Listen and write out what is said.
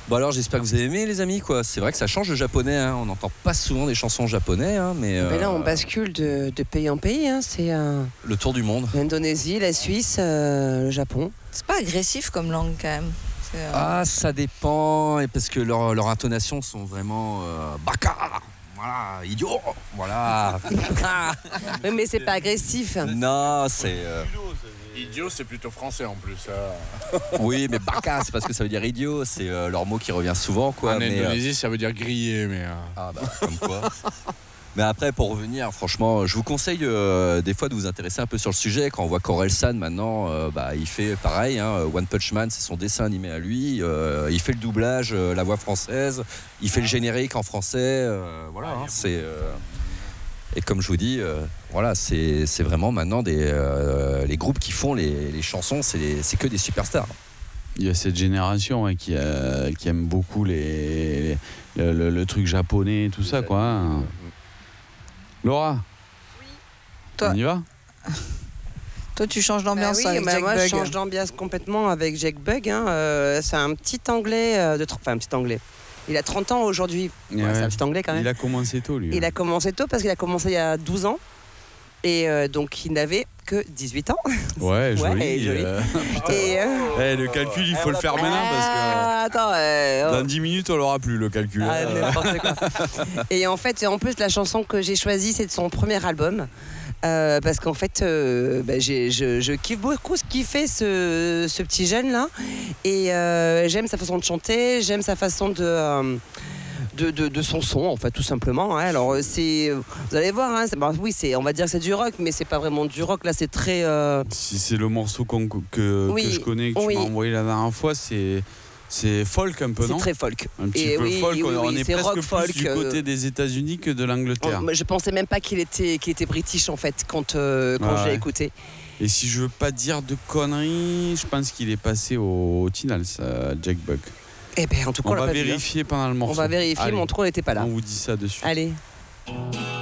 Bon alors j'espère que vous avez aimé les amis quoi. C'est vrai que ça change le japonais, hein. On n'entend pas souvent des chansons japonais, hein, mais Là on bascule de pays en pays, hein. C'est le tour du monde. l'Indonésie, la Suisse, le Japon. C'est pas agressif comme langue quand même. Ah ça dépend, et parce que leurs intonations sont vraiment baka, voilà, idiot, voilà. Oui, mais c'est pas agressif. Non c'est Idiot, c'est plutôt français en plus. oui mais baka c'est parce que ça veut dire idiot, c'est leur mot qui revient souvent quoi. En mais, Indonésie, ça veut dire grillé, mais. Ah bah comme quoi. Mais après, pour revenir, franchement, je vous conseille des fois de vous intéresser un peu sur le sujet. Quand on voit Orelsan maintenant, il fait pareil. Hein, One Punch Man, c'est son dessin animé à lui. Il fait le doublage, la voix française. Il fait le générique en français. Voilà. Hein, c'est et comme je vous dis, voilà, c'est vraiment maintenant les groupes qui font les chansons, c'est que des superstars. Il y a cette génération qui aime beaucoup le truc japonais et tout ça, quoi. Hein. Laura, Toi. on y va? Toi, tu changes d'ambiance avec Jack moi Bug. je change d'ambiance complètement avec Jack Bug. Hein. C'est un petit anglais un petit anglais. Il a 30 ans aujourd'hui. Ouais, c'est un petit anglais quand même. Il a commencé tôt, lui. Il a commencé tôt parce qu'il a commencé il y a 12 ans. Et donc il n'avait que 18 ans. Ouais, joli. Et, le calcul, il faut le faire maintenant parce que dans 10 minutes, on l'aura plus, le calcul. N'importe quoi. Et en fait, en plus, la chanson que j'ai choisie, c'est de son premier album. Parce qu'en fait, je kiffe beaucoup ce qu'il fait, ce petit jeune là. Et j'aime sa façon de chanter, j'aime sa façon de son son en fait tout simplement, hein. Alors vous allez voir, hein, oui on va dire que c'est du rock, mais c'est pas vraiment du rock là, c'est très si c'est le morceau que je connais, que tu m'as envoyé la dernière fois, c'est folk un peu, non? C'est très folk. Un petit peu folk, on est presque rock, plus folk, du côté des États-Unis que de l'Angleterre. Je pensais même pas qu'il était british en fait quand j'ai écouté. Et si je veux pas dire de conneries, je pense qu'il est passé au Tinals, Jack Bug. Eh ben en tout cas on va vérifier pendant le morceau. On va vérifier, mais en tout cas on n'était pas là. On vous dit ça de suite. Allez.